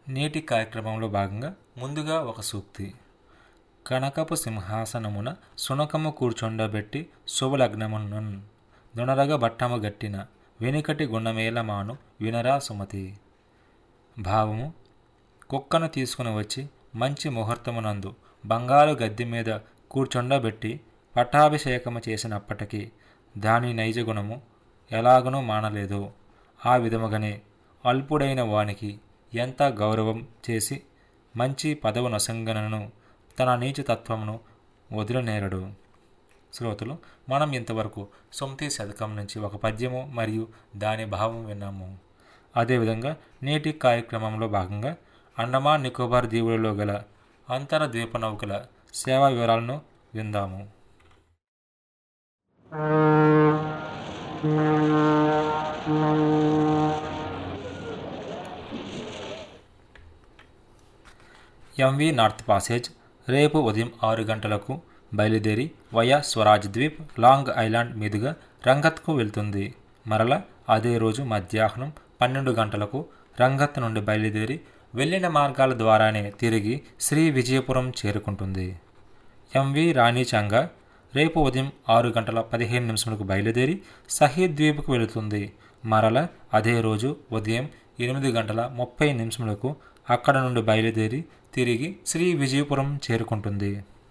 నేటి కార్యక్రమంలో భాగంగా ముందుగా ఒక సూక్తి. కనకపు సింహాసనమున సునకము కూర్చొండబెట్టి శుభలగ్నమున్ దొనరగ బట్టము గట్టిన వెనుకటి గుణమేలమాను వినరా సుమతి. భావము: కుక్కను తీసుకుని వచ్చి మంచి ముహూర్తమునందు బంగారు గద్దె మీద కూర్చొండబెట్టి పట్టాభిషేకము చేసినప్పటికీ దాని నైజ గుణము ఎలాగనూ మానలేదు. ఆ విధముగానే అల్పుడైన వానికి ఎంత గౌరవం చేసి మంచి పదవు నొసంగనను తన నీచతత్వమును వదిలినేరడు. శ్రోతలు, మనం ఇంతవరకు సొమ్తి శతకం నుంచి ఒక పద్యము మరియు దాని భావం విన్నాము. అదేవిధంగా నేటి కార్యక్రమంలో భాగంగా అండమాన్ నికోబార్ దీవులలో గల అంతర ద్వీప నౌకల సేవా వివరాలను విందాము. ఎంవి నార్త్ పాసేజ్ రేపు ఉదయం 6 గంటలకు బయలుదేరి via Swaraj Dweep long island మీదుగా రంగత్కు వెళ్తుంది. మరల అదే రోజు మధ్యాహ్నం 12 గంటలకు రంగత్ నుండి బయలుదేరి వెళ్ళిన మార్గాల ద్వారానే తిరిగి శ్రీ విజయపురం చేరుకుంటుంది. ఎంవి రాణి చంగా రేపు ఉదయం 6 గంటల 15 నిమిషములకు బయలుదేరి షహీద్ ద్వీప్కు వెళుతుంది. మరల అదే రోజు ఉదయం 8 గంటల 30 నిమిషములకు అక్కడ నుండి బయలుదేరి తిరిగి శ్రీ విజయపురం చేరుకుంటుంది.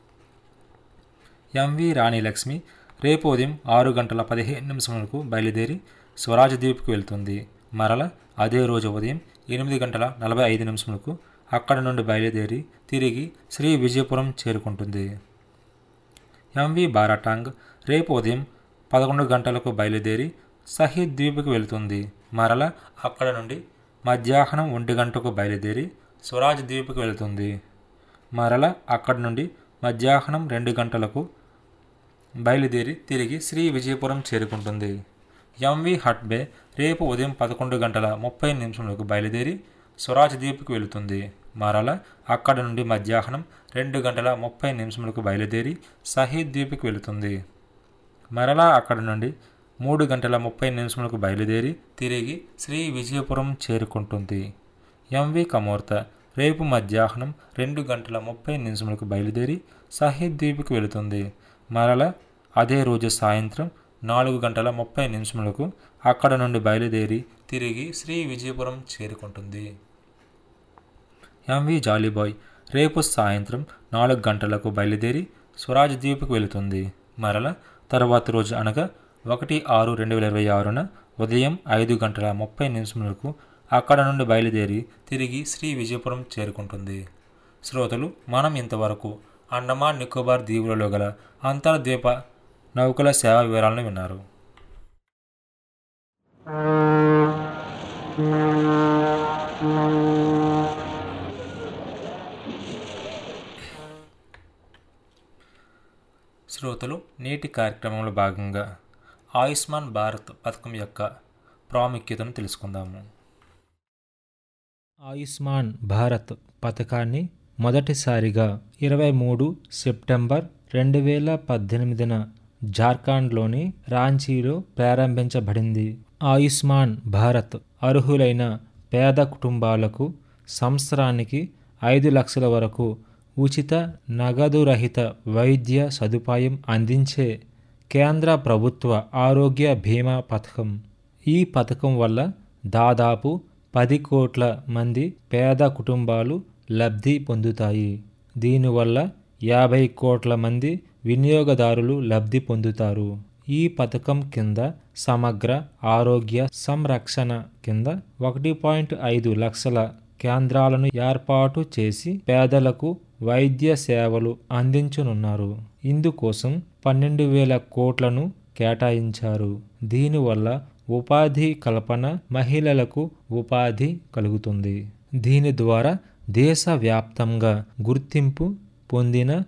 ఎంవి రాణి లక్ష్మి రేపు ఉదయం 6 గంటల 15 నిమిషములకు బయలుదేరి స్వరాజ్ ద్వీప్కు వెళ్తుంది. మరల అదే రోజు ఉదయం 8 గంటల 45 నిమిషములకు అక్కడ నుండి బయలుదేరి తిరిగి శ్రీ విజయపురం చేరుకుంటుంది. ఎంవి బారాటాంగ్ రేపు ఉదయం 11 గంటలకు బయలుదేరి షహీద్ ద్వీప్కు వెళుతుంది. మరల అక్కడ నుండి మధ్యాహ్నం 1 గంటకు బయలుదేరి స్వరాజ్ ద్వీప్కు వెళుతుంది. మరల అక్కడ నుండి మధ్యాహ్నం 2 గంటలకు బయలుదేరి తిరిగి శ్రీ విజయపురం చేరుకుంటుంది. ఎంవి హట్బే రేపు ఉదయం 11 గంటల 30 నిమిషములకు బయలుదేరి స్వరాజ్ ద్వీప్కు వెళుతుంది. మరల అక్కడ నుండి మధ్యాహ్నం 2 గంటల 30 నిమిషములకు బయలుదేరి షహీద్ ద్వీప్కు వెళుతుంది. మరలా అక్కడ నుండి 3 గంటల 30 నిమిషములకు బయలుదేరి తిరిగి శ్రీ విజయపురం చేరుకుంటుంది. ఎంవి కమోర్త రేపు మధ్యాహ్నం 2 గంటల 30 నిమిషములకు బయలుదేరి షహీద్ ద్వీప్కు వెళుతుంది. మరల అదే రోజు సాయంత్రం 4 గంటల 30 నిమిషములకు అక్కడ నుండి బయలుదేరి తిరిగి శ్రీ విజయపురం చేరుకుంటుంది. ఎంవి జాలీబాయ్ రేపు సాయంత్రం 4 గంటలకు బయలుదేరి స్వరాజ్ ద్వీప్కు వెళుతుంది. మరల తరువాత రోజు అనగా 1/6/2026న ఉదయం 5 గంటల 30 నిమిషములకు అక్కడ నుండి బయలుదేరి తిరిగి శ్రీ విజయపురం చేరుకుంటుంది. శ్రోతలు, మనం ఇంతవరకు అండమాన్ నికోబార్ దీవులలో గల అంతర్ద్వీప నౌకల సేవా వివరాలను విన్నారు. శ్రోతలు, నేటి కార్యక్రమంలో భాగంగా ఆయుష్మాన్ భారత్ పథకం యొక్క ప్రాముఖ్యతను తెలుసుకుందాము. ఆయుష్మాన్ భారత్ పథకాన్ని మొదటిసారిగా 23 సెప్టెంబర్ 2018న జార్ఖండ్లోని రాంచీలో ప్రారంభించబడింది. ఆయుష్మాన్ భారత్ అర్హులైన పేద కుటుంబాలకు సంవత్సరానికి 5 లక్షల వరకు ఉచిత నగదు రహిత వైద్య సదుపాయం అందించే కేంద్ర ప్రభుత్వ ఆరోగ్య బీమా పథకం. ఈ పథకం వల్ల దాదాపు 10 కోట్ల మంది పేద కుటుంబాలు లబ్ధి పొందుతాయి. దీనివల్ల 50 కోట్ల మంది వినియోగదారులు లబ్ధి పొందుతారు. ఈ పథకం కింద సమగ్ర ఆరోగ్య సంరక్షణ కింద 1.5 లక్షల కేంద్రాలను ఏర్పాటు చేసి పేదలకు వైద్య సేవలు అందించనున్నారు. ఇందుకోసం 12,000 కోట్లను కేటాయించారు. దీనివల్ల ఉపాధి కల్పన, మహిళలకు ఉపాధి కలుగుతుంది. దీని ద్వారా దేశవ్యాప్తంగా గుర్తింపు పొందిన